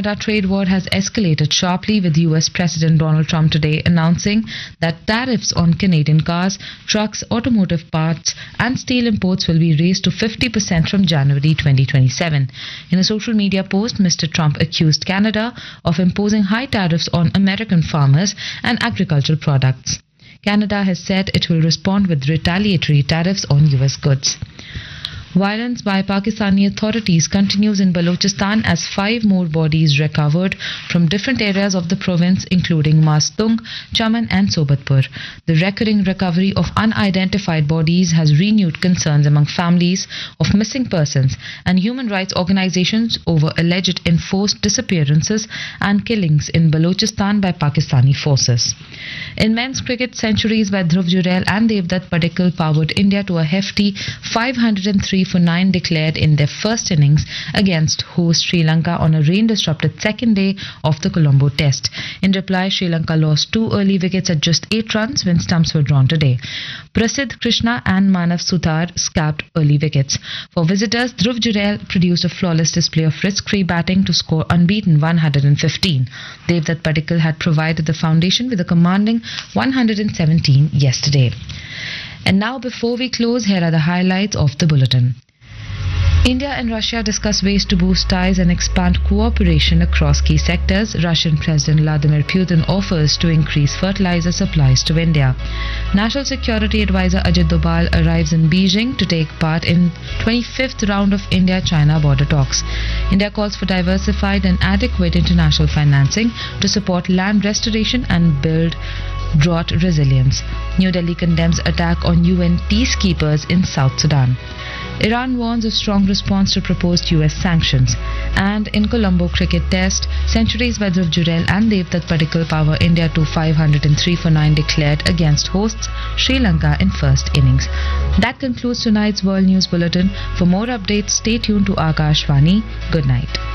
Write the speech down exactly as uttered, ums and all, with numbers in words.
India-Canada trade war has escalated sharply, with U S President Donald Trump today announcing that tariffs on Canadian cars, trucks, automotive parts and steel imports will be raised to fifty percent from January twenty twenty-seven. In a social media post, Mister Trump accused Canada of imposing high tariffs on American farmers and agricultural products. Canada has said it will respond with retaliatory tariffs on U S goods. Violence by Pakistani authorities continues in Balochistan as five more bodies recovered from different areas of the province, including Mastung, Chaman and Sobatpur. The recurring recovery of unidentified bodies has renewed concerns among families of missing persons and human rights organizations over alleged enforced disappearances and killings in Balochistan by Pakistani forces. In men's cricket, centuries by Dhruv Jurel and Devdutt Padikkal powered India to a hefty five hundred three for nine declared in their first innings against host Sri Lanka on a rain-disrupted second day of the Colombo Test. In reply, Sri Lanka lost two early wickets at just eight runs when stumps were drawn today. Prasidh Krishna and Manav Suthar scalped early wickets. For visitors, Dhruv Jurel produced a flawless display of risk-free batting to score unbeaten one hundred fifteen. Devdutt Padikkal had provided the foundation with a commanding one hundred seventeen yesterday. And now, before we close, here are the highlights of the bulletin. India and Russia discuss ways to boost ties and expand cooperation across key sectors. Russian President Vladimir Putin offers to increase fertilizer supplies to India. National Security Advisor Ajit Doval arrives in Beijing to take part in twenty-fifth round of India-China border talks. India calls for diversified and adequate international financing to support land restoration and build drought resilience. New Delhi condemns attack on U N peacekeepers in South Sudan. Iran warns of strong response to proposed U S sanctions. And in Colombo Cricket Test, centuries by Dhruv Jurel and Devdutt Padikkal power India to five hundred three for nine declared against hosts Sri Lanka in first innings. That concludes tonight's World News Bulletin. For more updates, stay tuned to Akashvani. Good night.